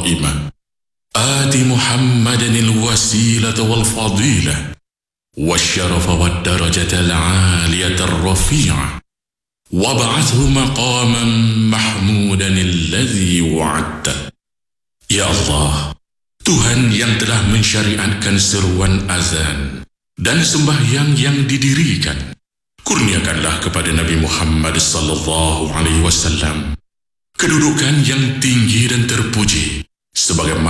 قائمة آت محمدا الوسيلة والفضيلة والشرف والدرجة العالية الرفيعة وابعثه مقاما محمودا الذي وعدته. Ya Allah, Tuhan yang telah mensyariatkan seruan azan dan sembahyang yang didirikan, kurniakanlah kepada Nabi Muhammad sallallahu alaihi wasallam kedudukan yang tinggi dan terpuji sebagaimana